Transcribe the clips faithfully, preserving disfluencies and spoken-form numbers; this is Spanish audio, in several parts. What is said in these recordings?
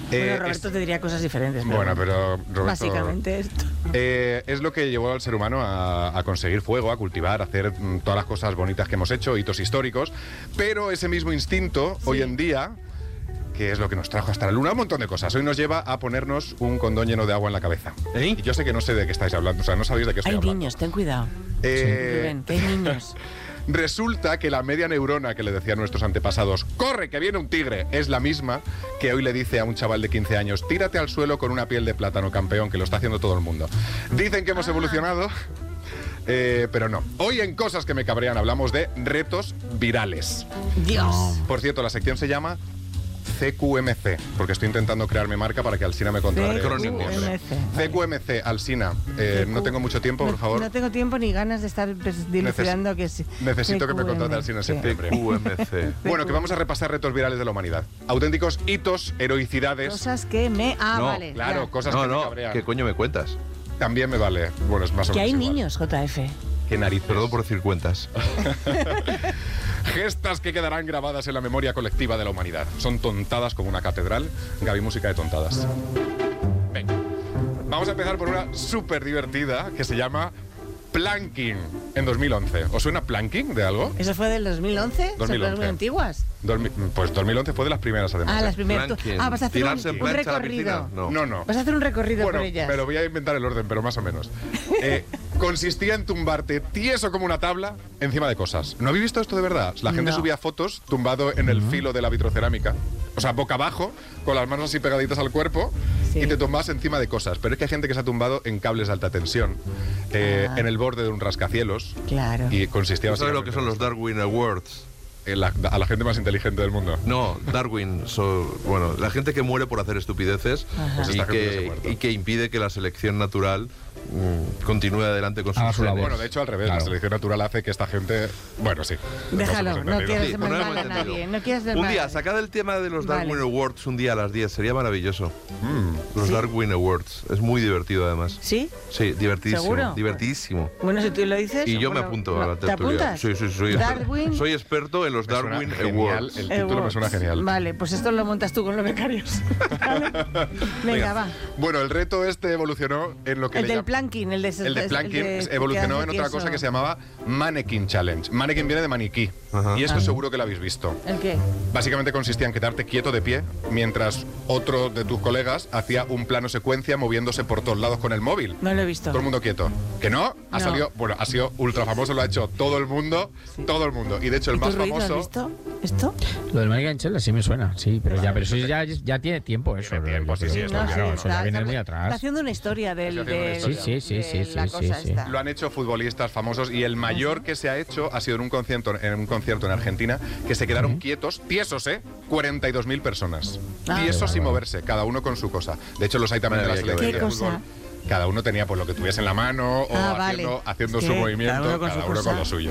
Eh, bueno, Roberto es, te diría cosas diferentes. Pero bueno, pero Roberto, básicamente esto. Eh, es lo que llevó al ser humano a, a conseguir fuego, a cultivar, a hacer mm, todas las cosas bonitas que hemos hecho, hitos históricos. Pero ese mismo instinto, sí. hoy en día, que es lo que nos trajo hasta la luna, un montón de cosas. Hoy nos lleva a ponernos un condón lleno de agua en la cabeza. ¿Eh? Y yo sé que no sé de qué estáis hablando, o sea, no sabéis de qué estoy hay hablando. Hay niños, ten cuidado. Eh... Sí, Rubén, que hay niños. Resulta que la media neurona que le decían nuestros antepasados, ¡corre, que viene un tigre!, es la misma que hoy le dice a un chaval de quince años, tírate al suelo con una piel de plátano, campeón, que lo está haciendo todo el mundo. Dicen que hemos ah. evolucionado, eh, pero no. Hoy en Cosas que me cabrean hablamos de retos virales. Dios. Por cierto, la sección se llama C Q M C, porque estoy intentando crearme marca para que Alsina me controle. C Q M C. C Q M C, Alsina. Eh, no tengo mucho tiempo, no, por favor. No tengo tiempo ni ganas de estar dilucidando que sí. Necesito que me contrate Alsina en septiembre. C Q M C. Bueno, que vamos a repasar retos virales de la humanidad. Auténticos hitos, heroicidades. Cosas que me... Ah, no, vale. Claro, ya. cosas no, que no, me cabrean. ¿Qué coño me cuentas? También me vale. Bueno, es más o menos que hay igual. niños, J F. Qué nariz. Perdón por decir cuentas. Gestas que quedarán grabadas en la memoria colectiva de la humanidad. Son tontadas como una catedral. Gaby, música de tontadas. Venga. Vamos a empezar por una súper divertida que se llama Planking en dos mil once. ¿Os suena Planking de algo? ¿Eso fue del dos mil once? dos mil once. ¿Son muy antiguas? Dormi pues dos mil once fue de las primeras, además. Ah, las primeras. Planking. Ah, vas a hacer un, un recorrido. No. no, no. Vas a hacer un recorrido bueno, por ellas. Me lo voy a inventar el orden, pero más o menos. Eh, consistía en tumbarte tieso como una tabla encima de cosas. ¿No habéis visto esto de verdad? La gente no. subía fotos tumbado en el filo de la vitrocerámica. O sea, boca abajo, con las manos así pegaditas al cuerpo, sí. y te tumbas encima de cosas. Pero es que hay gente que se ha tumbado en cables de alta tensión, eh, ah. en el borde de un rascacielos. Claro. Y consistía... ¿Sabes lo que son los Darwin Awards? La, a la gente más inteligente del mundo. No, Darwin, so, bueno, la gente que muere por hacer estupideces pues y, que, y que impide que la selección natural mm, continúe adelante con sus ah, genes. Bueno, de hecho, al revés, claro. La selección natural hace que esta gente... Bueno, sí. Déjalo, no quieres sí, mal a nadie. No quieres un día, sacad el tema de los Darwin vale. Awards un día a las diez, sería maravilloso. Mm. Los ¿Sí? Darwin Awards, es muy divertido además. ¿Sí? Sí, divertidísimo. ¿Seguro? Divertidísimo. Bueno, si tú lo dices... Y yo bueno, me apunto no, a la tertulia. ¿Te apuntas? Sí, sí, sí. Soy, Darwin... soy experto en los me Darwin genial, Awards. El título me suena genial. Vale, pues esto lo montas tú con los becarios. ¿Vale? Venga, Venga, va. Bueno, el reto este evolucionó en lo que El le del llama... planking, el de... El de planking el de, evolucionó en otra eso. cosa que se llamaba Mannequin Challenge. Mannequin viene de maniquí. Ajá. Y esto ah. seguro que lo habéis visto. ¿El qué? Básicamente consistía en quedarte quieto de pie mientras otro de tus colegas hacía un plano secuencia moviéndose por todos lados con el móvil. No lo he visto. Todo el mundo quieto. ¿Que no? Ha no. salido... Bueno, ha sido ultra famoso, lo ha hecho todo el mundo. Sí. Todo el mundo. Y de hecho el ¿Y más tú, Ruiz, famoso... ¿lo has visto? ¿Esto? Lo del Mannequin Challenge sí me suena, sí, pero ya, pero eso ya, ya tiene tiempo eso. Tiene tiempo, sí, sí, no, sí, claro, sí, eso ya viene muy atrás. Está haciendo una historia del... del sí, sí, sí, sí, sí, sí, sí. Lo han hecho futbolistas famosos y el mayor que se ha hecho ha sido en un concierto en, un concierto en Argentina que se quedaron uh-huh. quietos, tiesos, ¿eh? cuarenta y dos mil personas. Ah, tiesos sin moverse, cada uno con su cosa. De hecho, los hay también de la selección de fútbol. Cada uno tenía pues lo que tuviese en la mano o ah, haciendo, vale. haciendo es su movimiento, cada uno con, cada su uno con lo suyo.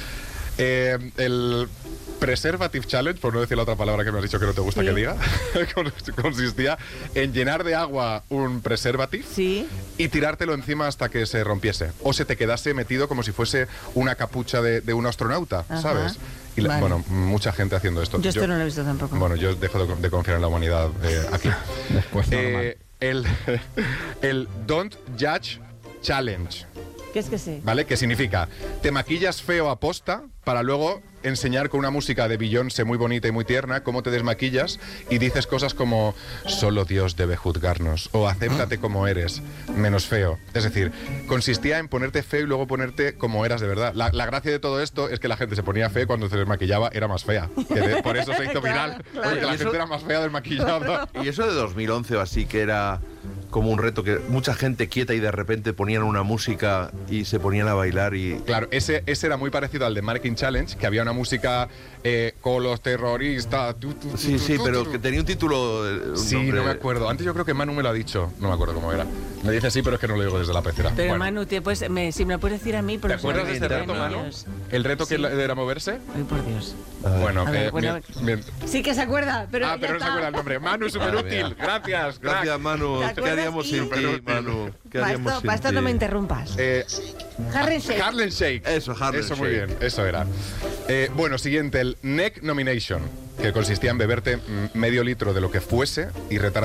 Eh, el Preservative Challenge, por no decir la otra palabra que me has dicho que no te gusta sí. que diga, consistía en llenar de agua un preservative sí. y tirártelo encima hasta que se rompiese o se te quedase metido como si fuese una capucha de, de un astronauta, Ajá. ¿sabes? Y la, vale. bueno, mucha gente haciendo esto. Yo esto yo, no lo he visto tampoco. Bueno, yo dejo de, de confiar en la humanidad eh, aquí. Después eh, el, el Don't Judge Challenge. ¿Qué es que sí? ¿Vale? Que significa, te maquillas feo a posta para luego enseñar con una música de Beyoncé muy bonita y muy tierna cómo te desmaquillas y dices cosas como solo Dios debe juzgarnos o acéptate como eres, menos feo. Es decir, consistía en ponerte feo y luego ponerte como eras de verdad. La, la gracia de todo esto es que la gente se ponía fea y cuando se desmaquillaba era más fea. Que de, por eso se hizo claro, viral, claro. porque la eso, gente era más fea desmaquillada. Y eso de dos mil once o así, que era como un reto, que mucha gente quieta y de repente ponían una música y se ponían a bailar y... Claro, ese, ese era muy parecido al de Mannequin Challenge, que había una música eh, con los terroristas... Tu, tu, tu, sí, tu, sí, tu, pero tu. que tenía un título... Un sí, nombre... no me acuerdo. Antes yo creo que Manu me lo ha dicho. No me acuerdo cómo era. Me dice sí, pero es que no lo digo desde la pecera. Pero bueno. Manu, te, pues, me, si me lo puedes decir a mí... ¿Te acuerdas de este reto, Manu? ¿El reto sí. que era moverse? Ay, por Dios. Bueno, ver, eh, bueno bien, bien. Sí que se acuerda, pero Ah, pero no está. se acuerda el nombre. Manu, súper útil. Gracias. Gracias, Manu. ¿Qué haríamos sin ti, Manu? ¿Qué para haríamos esto, sin para esto ti? no me interrumpas. Eh, Harlem Shake. Harlem Shake. Eso, Harlem Eso, Shake. muy bien. Eso era. Eh, bueno, siguiente, el Neck Nomination, que consistía en beberte medio litro de lo que fuese y retar